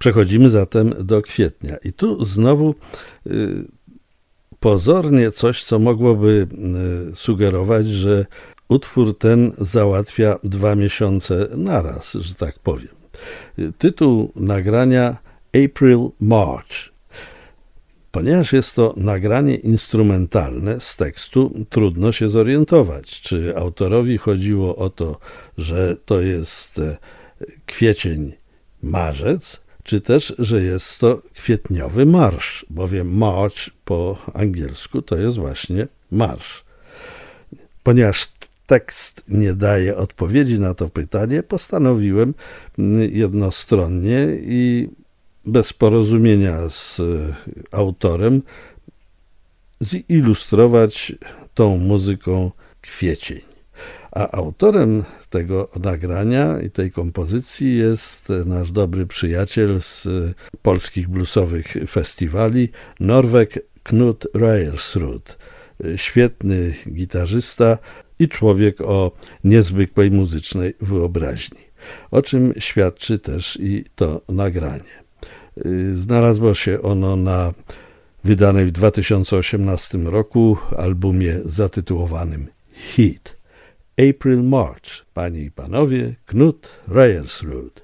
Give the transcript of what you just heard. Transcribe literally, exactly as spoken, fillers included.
Przechodzimy zatem do kwietnia. I tu znowu y, pozornie coś, co mogłoby y, sugerować, że utwór ten załatwia dwa miesiące naraz, że tak powiem. Y, tytuł nagrania April March. Ponieważ jest to nagranie instrumentalne z tekstu, trudno się zorientować, czy autorowi chodziło o to, że to jest kwiecień, marzec, czy też, że jest to kwietniowy marsz, bowiem march po angielsku to jest właśnie marsz. Ponieważ tekst nie daje odpowiedzi na to pytanie, postanowiłem jednostronnie i bez porozumienia z autorem zilustrować tą muzyką kwiecień. A autorem tego nagrania i tej kompozycji jest nasz dobry przyjaciel z polskich bluesowych festiwali, Norweg Knut Reiersrud. Świetny gitarzysta i człowiek o niezwykłej muzycznej wyobraźni, o czym świadczy też i to nagranie. Znalazło się ono na wydanej w dwa tysiące osiemnastym roku albumie zatytułowanym Hit. April March. Panie i panowie, Knut Reiersrud.